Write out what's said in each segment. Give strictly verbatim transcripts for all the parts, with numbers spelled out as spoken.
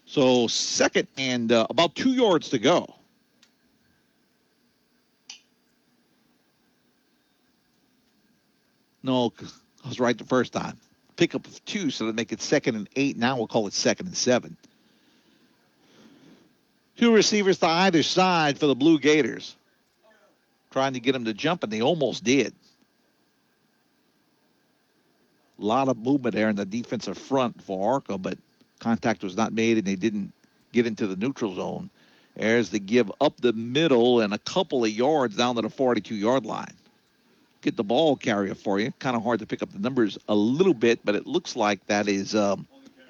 So second and uh, about two yards to go. No, I was right the first time. Pickup of two, so to make it second and eight. Now we'll call it second and seven. Two receivers to either side for the Blue Gators. Trying to get them to jump, and they almost did. A lot of movement there in the defensive front for Arca, but contact was not made, and they didn't get into the neutral zone. There's the give up the middle and a couple of yards down to the forty-two-yard line. Get the ball carrier for you. Kind of hard to pick up the numbers a little bit, but it looks like that is um,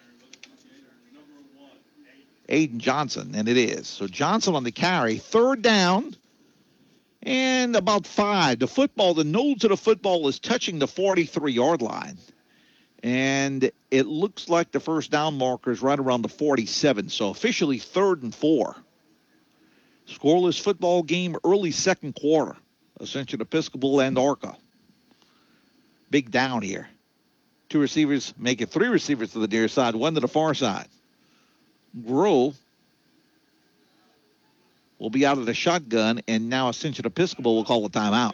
Aiden Johnson, and it is. So Johnson on the carry. Third down and about five. The football, the nose of the football is touching the forty-three-yard line. And it looks like the first down marker is right around the forty-seven. So officially third and four. Scoreless football game, early second quarter. Ascension Episcopal and Arca. Big down here. Two receivers make it three receivers to the near side, one to the far side. Grow will be out of the shotgun, and now Ascension Episcopal will call a timeout.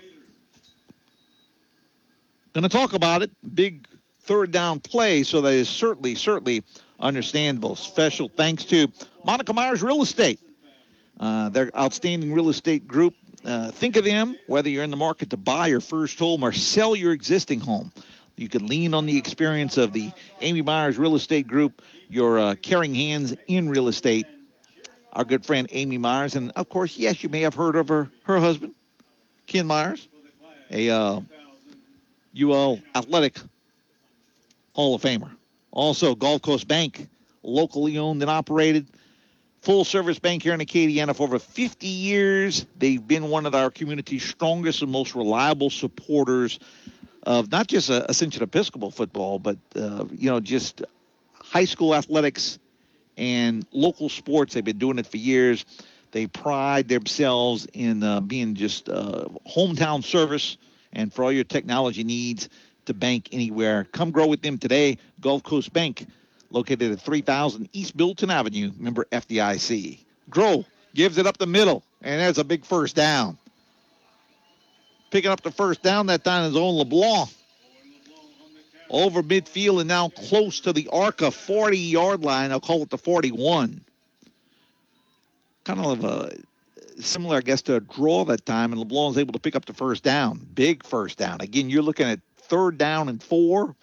Going to talk about it. Big third down play, so that is certainly, certainly understandable. Special thanks to Monica Myers Real Estate. Uh, their outstanding real estate group. Uh, think of them, whether you're in the market to buy your first home or sell your existing home. You can lean on the experience of the Amy Myers Real Estate Group, your uh, caring hands in real estate. Our good friend Amy Myers, and of course, yes, you may have heard of her, her husband, Ken Myers, a uh, U L Athletic Hall of Famer. Also, Gulf Coast Bank, locally owned and operated. Full-service bank here in Acadiana for over fifty years. They've been one of our community's strongest and most reliable supporters of not just uh, Ascension Episcopal football, but, uh, you know, just high school athletics and local sports. They've been doing it for years. They pride themselves in uh, being just uh, hometown service, and for all your technology needs to bank anywhere. Come grow with them today. Gulf Coast Bank, located at three thousand East Bilton Avenue, member F D I C. Grow gives it up the middle, and there's a big first down. Picking up the first down that time is Owen LeBlanc. Over midfield and now close to the Arca forty-yard line. I'll call it the forty-one. Kind of a similar, I guess, to a draw that time, and LeBlanc is able to pick up the first down. Big first down. Again, you're looking at third down and four.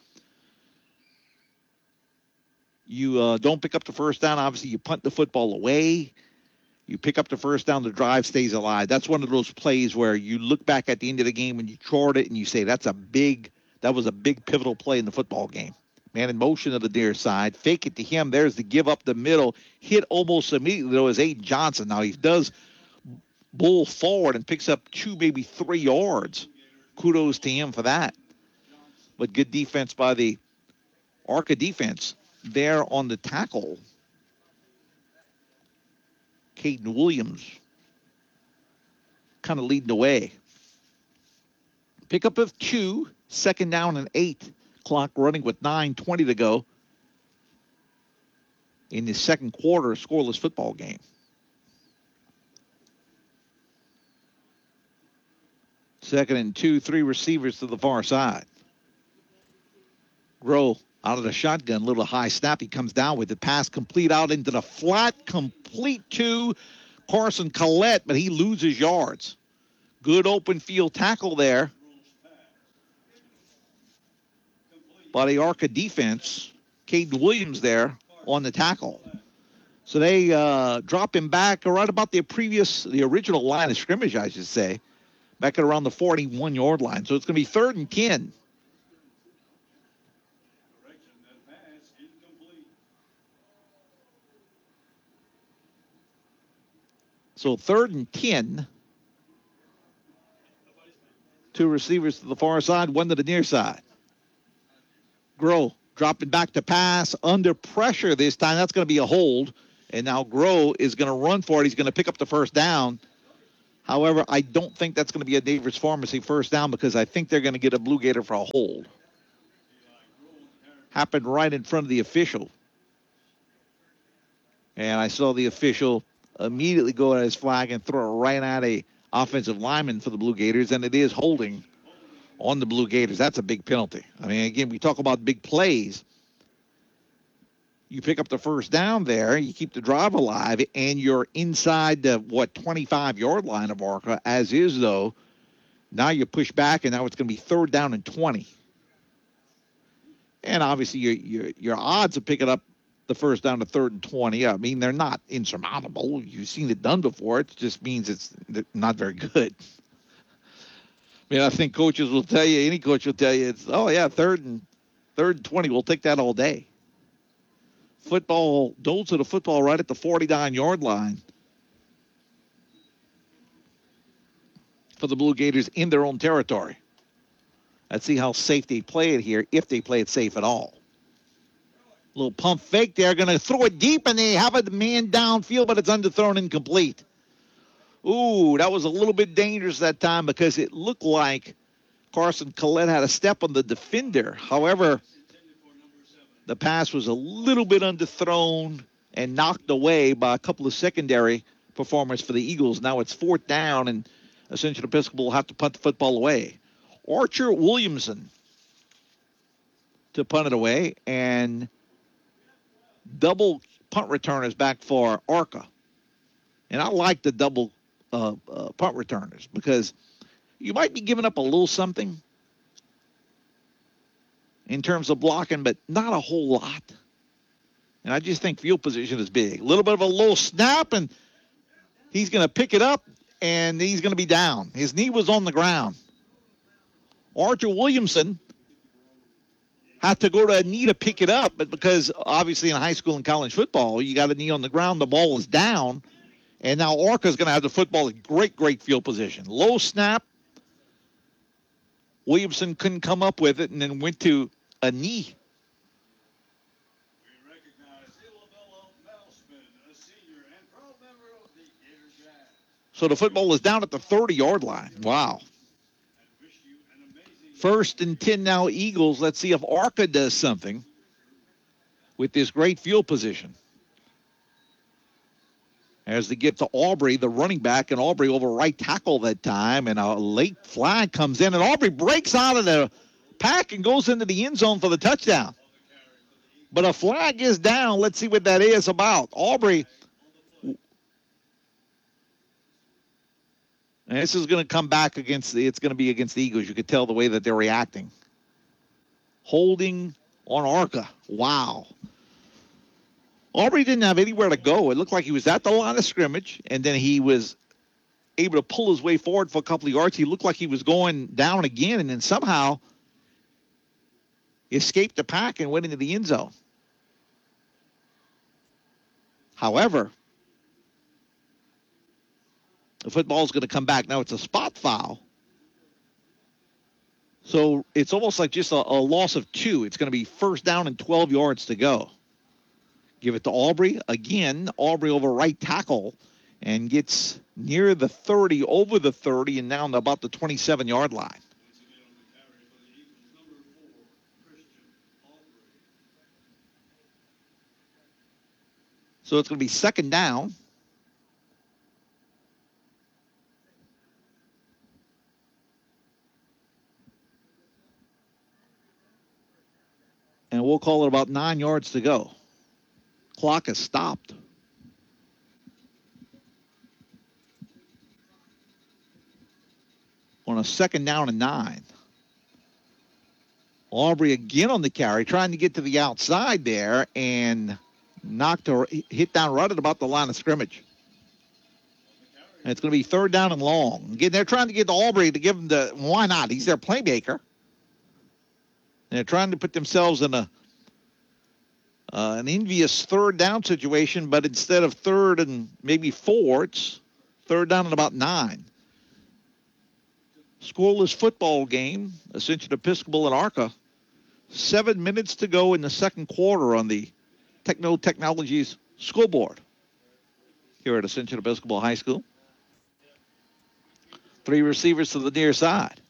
You uh, don't pick up the first down. Obviously, you punt the football away. You pick up the first down, the drive stays alive. That's one of those plays where you look back at the end of the game and you chart it and you say, that's a big, that was a big pivotal play in the football game. Man in motion to the near side. Fake it to him. There's the give up the middle. Hit almost immediately, though, is Aiden Johnson. Now, he does bull forward and picks up two, maybe three yards. Kudos to him for that. But good defense by the Arca defense. There on the tackle, Caden Williams kind of leading the way. Pickup of two, second down and eight. Clock running with nine twenty to go in the second quarter, scoreless football game. Second and two, three receivers to the far side. Grow out of the shotgun, little high snap. He comes down with the pass complete out into the flat, complete to Carson Collette, but he loses yards. Good open field tackle there by the Arca defense. Caden Williams there on the tackle. So they uh, drop him back right about the previous, the original line of scrimmage, I should say, back at around the forty-one-yard line. So it's going to be third and ten. So third and ten. Two receivers to the far side, one to the near side. Grow dropping back to pass under pressure this time. That's going to be a hold. And now Grow is going to run for it. He's going to pick up the first down. However, I don't think that's going to be a Davis Pharmacy first down because I think they're going to get a Blue Gator for a hold. Happened right in front of the official. And I saw the official immediately go at his flag and throw it right at a offensive lineman for the Blue Gators, and it is holding on the Blue Gators. That's a big penalty. I mean, again, we talk about big plays. You pick up the first down there, you keep the drive alive, and you're inside the, what, twenty-five-yard line of Arca, as is, though. Now you push back, and now it's going to be third down and twenty. And obviously, your, your, your odds of picking up the first down to third and twenty, I mean, they're not insurmountable. You've seen it done before. It just means it's not very good. I mean, I think coaches will tell you, any coach will tell you, it's, oh, yeah, third and third and twenty, we'll take that all day. Football, Doles to the football right at the forty-nine-yard line for the Blue Gators in their own territory. Let's see how safe they play it here, if they play it safe at all. Little pump fake there, going to throw it deep, and they have a man downfield, but it's underthrown incomplete. Ooh, that was a little bit dangerous that time because it looked like Carson Collette had a step on the defender. However, the pass was a little bit underthrown and knocked away by a couple of secondary performers for the Eagles. Now it's fourth down, and Ascension Episcopal will have to punt the football away. Archer Williamson to punt it away, and double punt returners back for Arca. And I like the double uh, uh, punt returners because you might be giving up a little something in terms of blocking, but not a whole lot. And I just think field position is big. A little bit of a low snap, and he's going to pick it up, and he's going to be down. His knee was on the ground. Archer Williamson had to go to a knee to pick it up, but because obviously in high school and college football, you got a knee on the ground, the ball is down, and now Arca's going to have the football in great, great field position. Low snap. Williamson couldn't come up with it and then went to a knee. We recognize Isabella Malsman, a senior and proud member of the Gator Jazz. So the football is down at the thirty-yard line. Wow. First and ten now, Eagles. Let's see if Arca does something with this great field position. As they get to Aubrey, the running back, and Aubrey over right tackle that time, and a late flag comes in, and Aubrey breaks out of the pack and goes into the end zone for the touchdown. But a flag is down. Let's see what that is about. Aubrey. And this is going to come back against the, it's going to be against the Eagles. You could tell the way that they're reacting. Holding on Arca. Wow. Aubrey didn't have anywhere to go. It looked like he was at the line of scrimmage, and then he was able to pull his way forward for a couple of yards. He looked like he was going down again, and then somehow escaped the pack and went into the end zone. However, the football is going to come back. Now it's a spot foul. So it's almost like just a, a loss of two. It's going to be first down and twelve yards to go. Give it to Aubrey. Again, Aubrey over right tackle and gets near the thirty, over the thirty, and now about the twenty-seven-yard line. So it's going to be second down. And we'll call it about nine yards to go. Clock has stopped. On a second down and nine. Aubrey again on the carry, trying to get to the outside there, and knocked her, hit down right at about the line of scrimmage. And it's going to be third down and long. Again, they're trying to get to Aubrey to give him the, why not? He's their playmaker. And they're trying to put themselves in a uh, an envious third down situation, but instead of third and maybe four, it's third down and about nine. Scoreless football game, Ascension Episcopal and Arca. Seven minutes to go in the second quarter on the Techno Technologies scoreboard here at Ascension Episcopal High School. Three receivers to the near side.